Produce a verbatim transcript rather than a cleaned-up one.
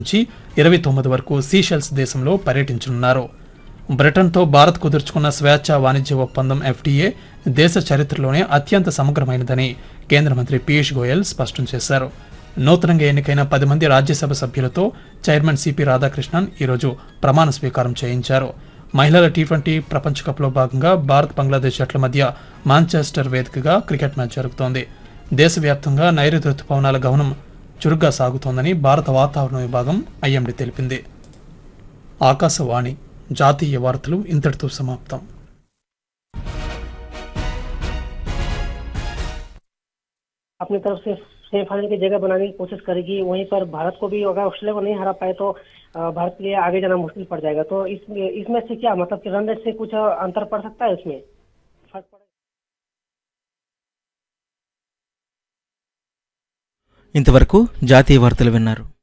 నుంచి ఇరవై తొమ్మిది వరకు సీషెల్స్ దేశంలో పర్యటించనున్నారు. బ్రిటన్తో భారత్ కుదుర్చుకున్న స్వేచ్ఛ వాణిజ్య ఒప్పందం ఎఫ్టీఏ దేశ చరిత్రలోనే అత్యంత సమగ్రమైనదని కేంద్ర మంత్రి పీయూష్ గోయల్ స్పష్టం చేశారు. నూతనంగా ఎన్నికైన పది మంది రాజ్యసభ సభ్యులతో చైర్మన్ సిపి రాధాకృష్ణన్ ఈరోజు ప్రమాణ స్వీకారం చేయించారు. మహిళల టీ ట్వంటీ ప్రపంచ కప్లో భాగంగా భారత్ బంగ్లాదేశ్ జట్ల మధ్య మాంచెస్టర్ వేదికగా క్రికెట్ మ్యాచ్ జరుగుతోంది. దేశవ్యాప్తంగా నైరుతి రుతుపవనాల గమనం చురుగ్గా సాగుతోందని భారత వాతావరణ విభాగం ఐఎండీ తెలిపింది. ఆకాశవాణి జాతీయ వార్తలు ఇంతటితో సమాప్తం. अपनी तरफ से सेमीफाइनल की जगह बनाने की कोशिश करेगी। वहीं पर भारत को भी अगर ऑस्ट्रेलिया को नहीं हरा पाए तो भारत के लिए आगे जाना मुश्किल पड़ जाएगा। तो इसमें इसमें से क्या मतलब कि रन रेट से कुछ अंतर पड़ सकता है, इसमें फर्क पड़ेगा। ఇంతవరకు జాతీయ వార్తలు విన్నారు.